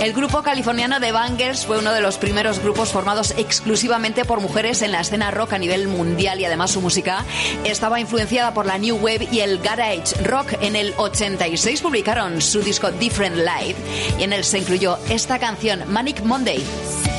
El grupo californiano The Bangles fue uno de los primeros grupos formados exclusivamente por mujeres en la escena rock a nivel mundial, y además su música estaba influenciada por la New Wave y el Garage Rock. En el 86 publicaron su disco Different Life y en él se incluyó esta canción, Manic Monday.